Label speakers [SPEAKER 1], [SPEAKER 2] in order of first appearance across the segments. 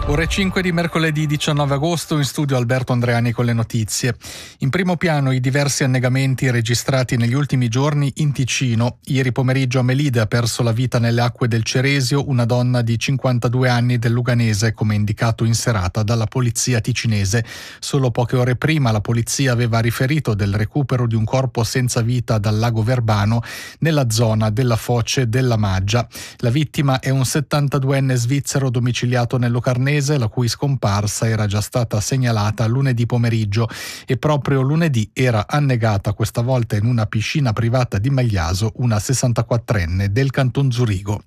[SPEAKER 1] Ore 5 di mercoledì 19 agosto, in studio Alberto Andreani con le notizie. In primo piano i diversi annegamenti registrati negli ultimi giorni in Ticino. Ieri pomeriggio a Melide ha perso la vita nelle acque del Ceresio una donna di 52 anni del Luganese, come indicato in serata dalla polizia ticinese. Solo poche ore prima la polizia aveva riferito del recupero di un corpo senza vita dal lago Verbano nella zona della foce della Maggia. La vittima è un 72enne svizzero domiciliato nel Locarnese, la cui scomparsa era già stata segnalata lunedì pomeriggio e proprio lunedì era annegata questa volta in una piscina privata di Magliaso una 64enne del Canton Zurigo.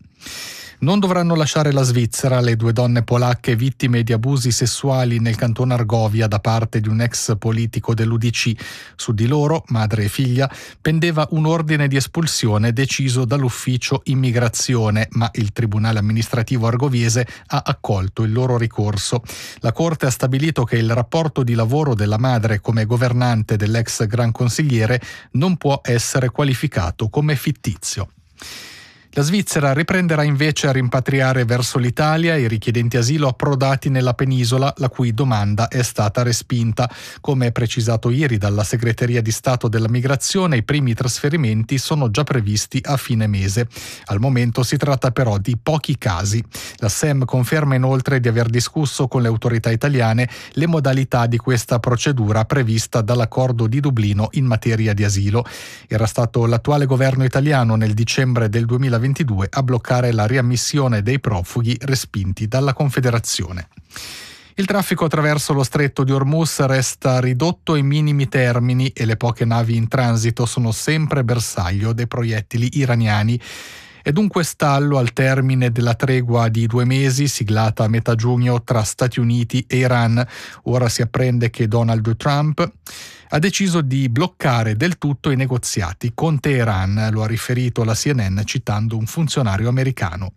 [SPEAKER 1] Non dovranno lasciare la Svizzera le due donne polacche vittime di abusi sessuali nel canton Argovia da parte di un ex politico dell'UDC. Su di loro, madre e figlia, pendeva un ordine di espulsione deciso dall'ufficio immigrazione, ma il tribunale amministrativo argoviese ha accolto il loro ricorso. La Corte ha stabilito che il rapporto di lavoro della madre come governante dell'ex gran consigliere non può essere qualificato come fittizio. La Svizzera riprenderà invece a rimpatriare verso l'Italia i richiedenti asilo approdati nella penisola, la cui domanda è stata respinta. Come precisato ieri dalla Segreteria di Stato della Migrazione, i primi trasferimenti sono già previsti a fine mese. Al momento si tratta però di pochi casi. La SEM conferma inoltre di aver discusso con le autorità italiane le modalità di questa procedura prevista dall'accordo di Dublino in materia di asilo. Era stato l'attuale governo italiano nel dicembre del 2022 a bloccare la riammissione dei profughi respinti dalla Confederazione. Il traffico attraverso lo stretto di Hormuz resta ridotto ai minimi termini e le poche navi in transito sono sempre bersaglio dei proiettili iraniani. È dunque stallo al termine della tregua di 2 mesi siglata a metà giugno tra Stati Uniti e Iran. Ora si apprende che Donald Trump ha deciso di bloccare del tutto i negoziati con Teheran, lo ha riferito la CNN citando un funzionario americano.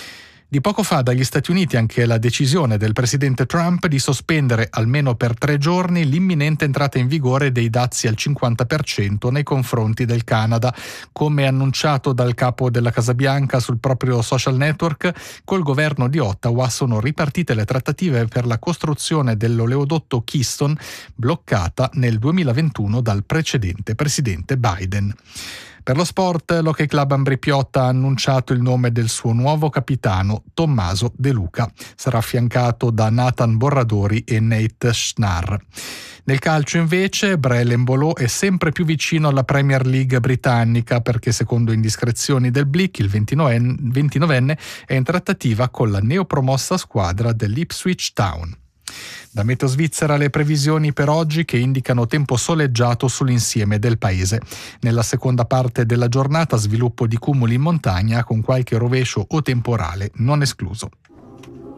[SPEAKER 1] Di poco fa dagli Stati Uniti anche la decisione del presidente Trump di sospendere almeno per 3 giorni l'imminente entrata in vigore dei dazi al 50% nei confronti del Canada. Come annunciato dal capo della Casa Bianca sul proprio social network, col governo di Ottawa sono ripartite le trattative per la costruzione dell'oleodotto Keystone, bloccata nel 2021 dal precedente presidente Biden. Per lo sport, l'Hockey Club Ambri Piotta ha annunciato il nome del suo nuovo capitano, Tommaso De Luca. Sarà affiancato da Nathan Borradori e Nate Schnarr. Nel calcio invece Brelem Embolo è sempre più vicino alla Premier League britannica perché secondo indiscrezioni del Blick il 29enne è in trattativa con la neopromossa squadra dell'Ipswich Town. Da Meteo Svizzera le previsioni per oggi che indicano tempo soleggiato sull'insieme del paese. Nella seconda parte della giornata sviluppo di cumuli in montagna con qualche rovescio o temporale non escluso.